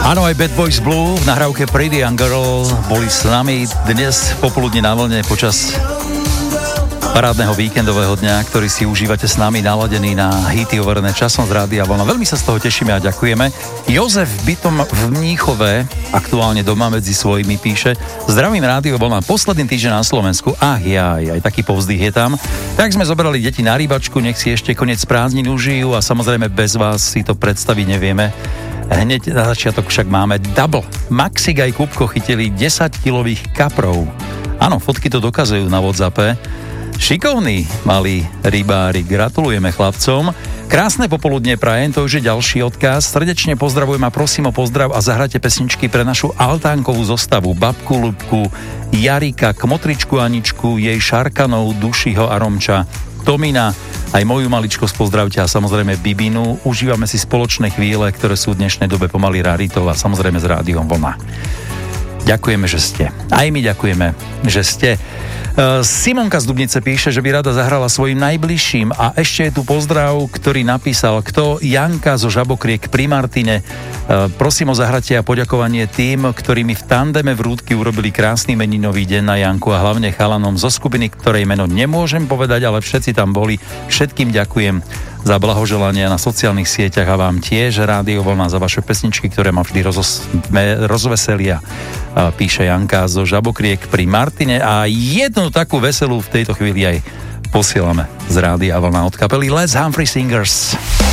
Áno, aj Bad Boys Blue v nahrávke Pretty Young Girl boli s nami dnes popoludne na vlne počas parádneho víkendového dňa, ktorý si užívate s nami naladený na hity overené časom z Rádia Vlna. Veľmi sa z toho tešíme a ďakujeme. Jozef bytom v Mníchove, aktuálne doma medzi svojimi, píše: Zdravím Rádio Vlna, posledný týždeň na Slovensku. Aj taký povzdych je tam. Tak sme zobrali deti na rybačku, nech si ešte koniec prázdnin užijú a samozrejme bez vás si to predstaviť nevieme. Hneď na začiatok však máme double. Maxik aj Kupko chytili 10-kilových kaprov. Áno, fotky to dokazujú na WhatsAppe. Šikovní malí rybári, gratulujeme chlapcom. Krásne popoludne prajem, to už je ďalší odkaz. Srdečne pozdravujem a prosím o pozdrav a zahrajte pesničky pre našu altánkovú zostavu. Babku Ľubku, Jarika, Kmotričku Aničku, jej Šarkanov, Dušiho a Romča, Tomina, aj moju maličkosť pozdravte a samozrejme Bibinu. Užívame si spoločné chvíle, ktoré sú v dnešnej dobe pomaly raritou a samozrejme s Rádiom Vlna. Ďakujeme, že ste. Aj my ďakujeme, že ste. Simonka z Dubnice píše, že by rada zahrala svojim najbližším a ešte je tu pozdrav, ktorý napísal kto? Janka zo Žabokriek pri Martine. Prosím o zahratie a poďakovanie tým, ktorí mi v tandeme v Rúdky urobili krásny meninový deň na Janku a hlavne chalanom zo skupiny, ktorej meno nemôžem povedať, ale všetci tam boli. Všetkým ďakujem za blahoželania na sociálnych sieťach a vám tiež Rádio Vlna za vaše pesničky, ktoré ma vždy rozveselia, píše Janka zo Žabokriek pri Martine a jednu takú veselú v tejto chvíli aj posielame z Rádia Vlna od kapely Les Humphrey Singers.